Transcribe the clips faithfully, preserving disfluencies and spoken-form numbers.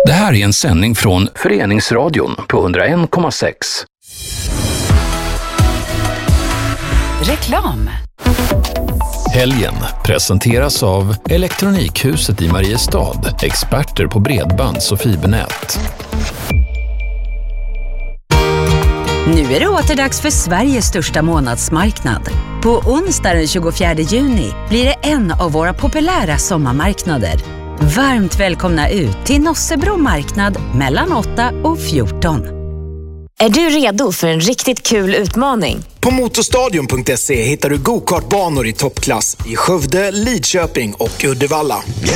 Det här är en sändning från Föreningsradion på hundra en komma sex. Reklam. Helgen presenteras av Elektronikhuset i Mariestad, experter på bredbands- och fibernät. Nu är det återdags för Sveriges största månadsmarknad. På onsdag den tjugofjärde juni blir det en av våra populära sommarmarknader. Varmt välkomna ut till Nossebro marknad mellan åtta och fjorton. Är du redo för en riktigt kul utmaning? På motorstadion punkt se hittar du go-kartbanor i toppklass i Skövde, Lidköping och Uddevalla.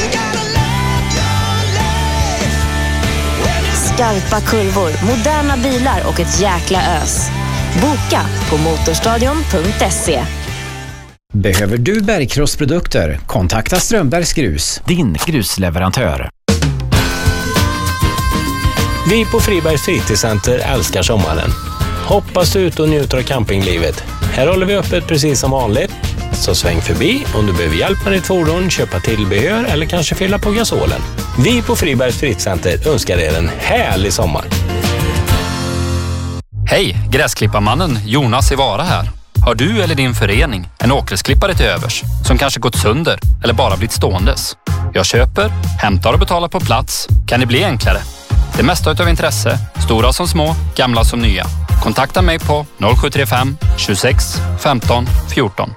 Skarpa kurvor, moderna bilar och ett jäkla ös. Boka på motorstadion punkt se. Behöver du bergkrossprodukter? Kontakta Strömbergs Grus, din grusleverantör. Vi på Fribergs fritidscenter älskar sommaren. Hoppas ut och njuter av campinglivet. Här håller vi öppet precis som vanligt. Så sväng förbi om du behöver hjälp med ditt fordon, köpa tillbehör eller kanske fylla på gasolen. Vi på Fribergs fritidscenter önskar er en härlig sommar. Hej, gräsklipparmannen Jonas i Vara här. Har du eller din förening en åkersklippare till övers som kanske gått sönder eller bara blivit ståendes? Jag köper, hämtar och betalar på plats. Kan det bli enklare? Det mesta utav intresse, stora som små, gamla som nya. Kontakta mig på noll sju tre fem tjugosex femton fjorton.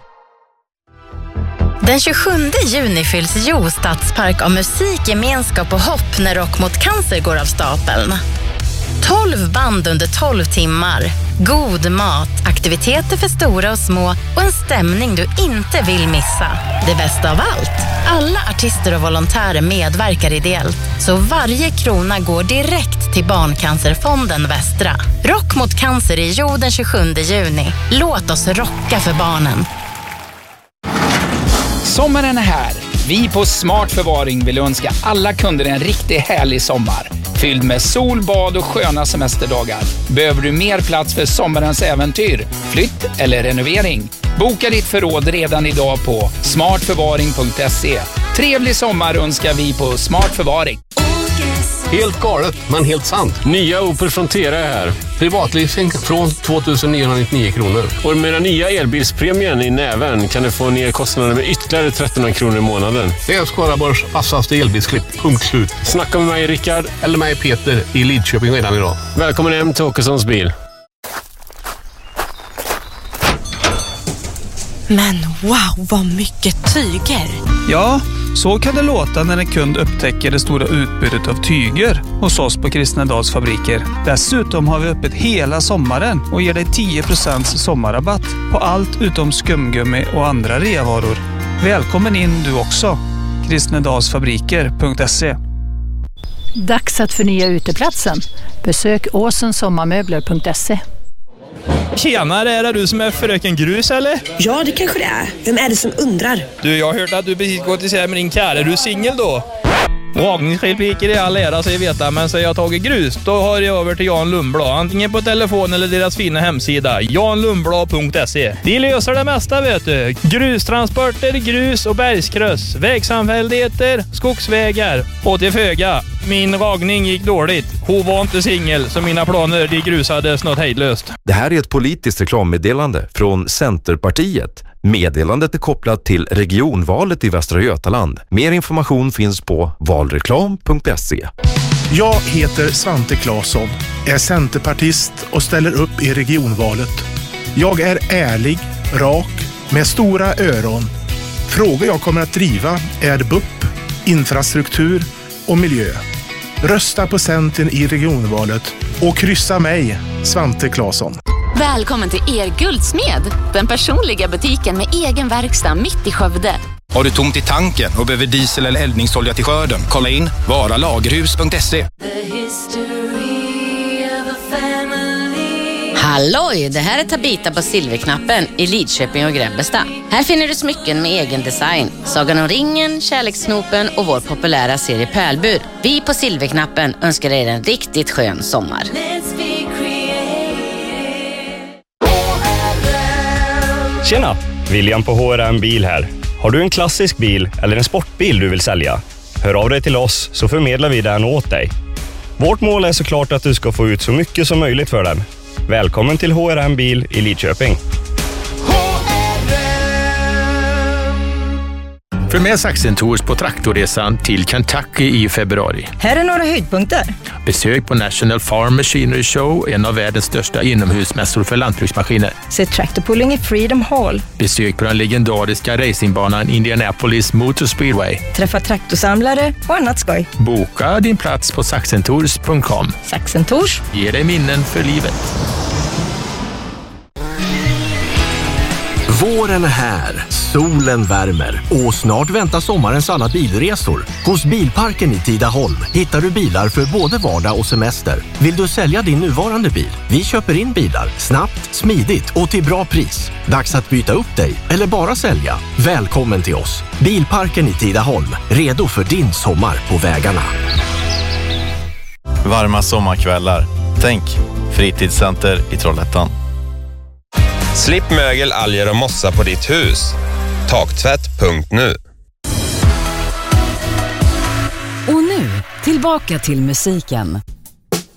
Den tjugosjunde juni fylls Jo Stadspark av musik, gemenskap och hopp när Rock mot cancer går av stapeln. tolv band under tolv timmar. God mat, aktiviteter för stora och små och en stämning du inte vill missa. Det bästa av allt, alla artister och volontärer medverkar ideellt. Så varje krona går direkt till Barncancerfonden Västra. Rock mot cancer i Jo den tjugosjunde juni. Låt oss rocka för barnen. Sommaren är här. Vi på Smart Förvaring vill önska alla kunder en riktigt härlig sommar. Fylld med sol, bad och sköna semesterdagar. Behöver du mer plats för sommarens äventyr, flytt eller renovering? Boka ditt förråd redan idag på smart förvaring punkt se. Trevlig sommar önskar vi på Smart Förvaring. Helt galet, men helt sant. Nya Opel Frontera är här. Privatleasing från tvåtusen-niohundranittionio kronor. Och med den nya elbilspremien i näven kan du få ner kostnaden med ytterligare trettonhundra kronor i månaden. Det är Skaraborgs vassaste elbilsklipp. Punkt slut. Snacka med mig, Rickard. Eller mig, Peter, i Lidköping redan idag. Välkommen hem till Åkessons bil. Men wow, vad mycket tyger! Ja, så kan det låta när en kund upptäcker det stora utbudet av tyger hos oss på Kristnedals fabriker. Dessutom har vi öppet hela sommaren och ger dig tio procent sommarrabatt på allt utom skumgummi och andra reavaror. Välkommen in du också. kristnedalsfabriker punkt se. Dags att förnya uteplatsen. Besök åsensommarmöbler punkt se. Tjenare, är det du som är fröken Grus eller? Ja, det kanske det är. Vem är det som undrar? Du, jag har hört att du precis gått isär med din kär. Är du singel då? Ragningsrepliker i all ära, så jag veta, men så jag har tagit grus, då har jag över till Jan Lundblad. Antingen på telefon eller deras fina hemsida, jan lundblad punkt se. De löser det mesta, vet du. Grustransporter, grus och bergskröss, vägsamfälligheter, skogsvägar och till föga. Min ragning gick dåligt. Hon var inte singel, så mina planer de grusades något hejdlöst. Det här är ett politiskt reklammeddelande från Centerpartiet. Meddelandet är kopplat till regionvalet i Västra Götaland. Mer information finns på valreklam punkt se. Jag heter Svante Claesson, är centerpartist och ställer upp i regionvalet. Jag är ärlig, rak, med stora öron. Frågor jag kommer att driva är B U P, infrastruktur och miljö. Rösta på Centern i regionvalet och kryssa mig, Svante Claesson. Välkommen till er Guldsmed, den personliga butiken med egen verkstad mitt i Skövde. Har du tomt i tanken och behöver diesel eller eldningsolja till skörden? Kolla in varalagerhus punkt se. Halloj, det här är Tabita på Silverknappen i Lidköping och Grebbestad. Här finner du smycken med egen design. Sagan om ringen, kärlekssnopen och vår populära serie Pärlbur. Vi på Silverknappen önskar er en riktigt skön sommar. Tjena, William på H R M Bil här. Har du en klassisk bil eller en sportbil du vill sälja? Hör av dig till oss så förmedlar vi den åt dig. Vårt mål är såklart att du ska få ut så mycket som möjligt för dem. Välkommen till H R M Bil i Lidköping. För med Saxen Tours på traktorresan till Kentucky i februari. Här är några höjdpunkter. Besök på National Farm Machinery Show, en av världens största inomhusmässor för lantbruksmaskiner. Se traktorpulling i Freedom Hall. Besök på den legendariska racingbanan Indianapolis Motor Speedway. Träffa traktorsamlare och annat skoj. Boka din plats på saxentours punkt com. Saxen Tours ger dig minnen för livet. Våren är här, solen värmer och snart väntar sommarens alla bilresor. Hos Bilparken i Tidaholm hittar du bilar för både vardag och semester. Vill du sälja din nuvarande bil? Vi köper in bilar snabbt, smidigt och till bra pris. Dags att byta upp dig eller bara sälja. Välkommen till oss. Bilparken i Tidaholm, redo för din sommar på vägarna. Varma sommarkvällar. Tänk, fritidscenter i Trollhättan. Slipp mögel, alger och mossa på ditt hus. Taktvätt punkt nu. Och nu, tillbaka till musiken.